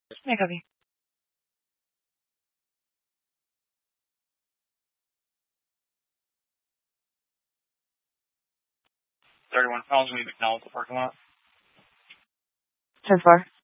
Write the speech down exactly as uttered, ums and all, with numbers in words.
Yeah, copy. thirty-one pounds, we McDonald's parking lot. ten four.